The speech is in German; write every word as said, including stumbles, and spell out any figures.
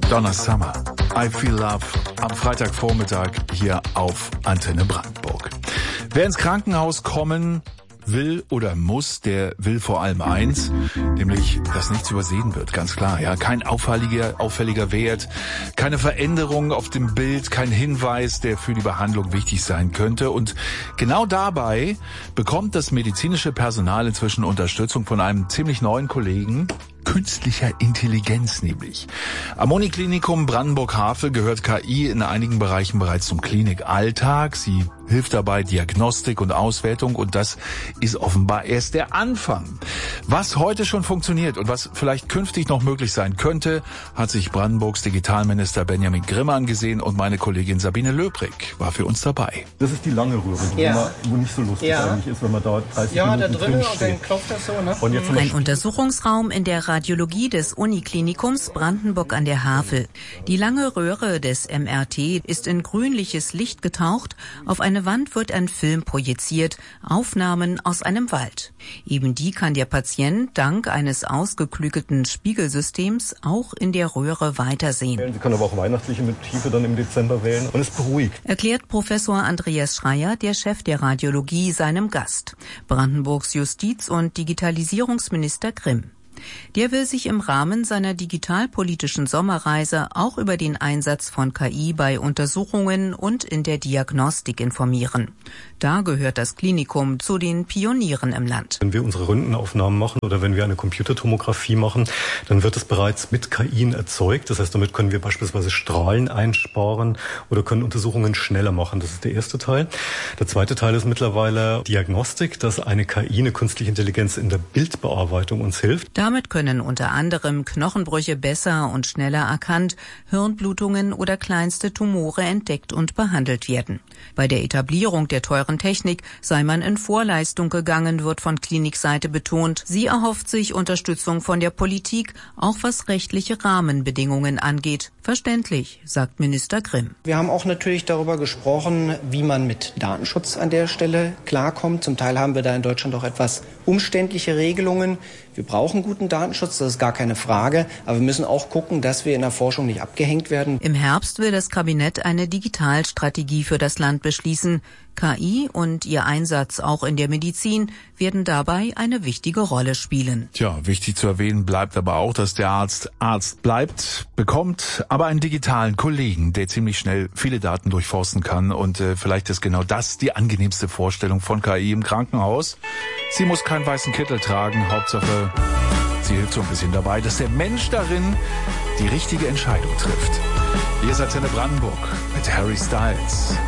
Donna Summer, I Feel Love, am Freitagvormittag hier auf Antenne Brandenburg. Wer ins Krankenhaus kommen will oder muss, der will vor allem eins, nämlich, dass nichts übersehen wird, ganz klar. Ja, kein auffälliger, auffälliger Wert, keine Veränderung auf dem Bild, kein Hinweis, der für die Behandlung wichtig sein könnte. Und genau dabei bekommt das medizinische Personal inzwischen Unterstützung von einem ziemlich neuen Kollegen, künstlicher Intelligenz nämlich. Am Uniklinikum Brandenburg-Havel gehört K I in einigen Bereichen bereits zum Klinikalltag. Sie hilft dabei Diagnostik und Auswertung und das ist offenbar erst der Anfang. Was heute schon funktioniert und was vielleicht künftig noch möglich sein könnte, hat sich Brandenburgs Digitalminister Benjamin Grimm angesehen und meine Kollegin Sabine Löbrig war für uns dabei. Das ist die lange Röhre, wo, ja. man, wo nicht so lustig ja. eigentlich ist, wenn man da dreißig ja, Minuten da drinnen drin und dann klopft das so, ne? Und jetzt Ein Untersuchungsraum in der Radiologie des Uniklinikums Brandenburg an der Havel. Die lange Röhre des M R T ist in grünliches Licht getaucht. Auf eine Wand wird ein Film projiziert, Aufnahmen aus einem Wald. Eben die kann der Patient dank eines ausgeklügelten Spiegelsystems auch in der Röhre weitersehen. Sie können aber auch weihnachtliche Motive dann im Dezember wählen und es beruhigt. Erklärt Professor Andreas Schreier, der Chef der Radiologie, seinem Gast, Brandenburgs Justiz- und Digitalisierungsminister Grimm. Der will sich im Rahmen seiner digitalpolitischen Sommerreise auch über den Einsatz von K I bei Untersuchungen und in der Diagnostik informieren. Da gehört das Klinikum zu den Pionieren im Land. Wenn wir unsere Röntgenaufnahmen machen oder wenn wir eine Computertomographie machen, dann wird es bereits mit K I erzeugt. Das heißt, damit können wir beispielsweise Strahlen einsparen oder können Untersuchungen schneller machen. Das ist der erste Teil. Der zweite Teil ist mittlerweile Diagnostik, dass eine K I, eine künstliche Intelligenz in der Bildbearbeitung uns hilft. Damit können unter anderem Knochenbrüche besser und schneller erkannt, Hirnblutungen oder kleinste Tumore entdeckt und behandelt werden. Bei der Etablierung der teuren Technik sei man in Vorleistung gegangen, wird von Klinikseite betont. Sie erhofft sich Unterstützung von der Politik, auch was rechtliche Rahmenbedingungen angeht. Verständlich, sagt Minister Grimm. Wir haben auch natürlich darüber gesprochen, wie man mit Datenschutz an der Stelle klarkommt. Zum Teil haben wir da in Deutschland auch etwas umständliche Regelungen. Wir brauchen guten Datenschutz, das ist gar keine Frage. Aber wir müssen auch gucken, dass wir in der Forschung nicht abgehängt werden. Im Herbst will das Kabinett eine Digitalstrategie für das Land beschließen. K I und ihr Einsatz auch in der Medizin werden dabei eine wichtige Rolle spielen. Tja, wichtig zu erwähnen bleibt aber auch, dass der Arzt Arzt bleibt, bekommt aber einen digitalen Kollegen, der ziemlich schnell viele Daten durchforsten kann. Und äh, vielleicht ist genau das die angenehmste Vorstellung von K I im Krankenhaus. Sie muss keinen weißen Kittel tragen, Hauptsache, sie hilft so ein bisschen dabei, dass der Mensch darin die richtige Entscheidung trifft. Hier ist Antenne Brandenburg mit Harry Styles.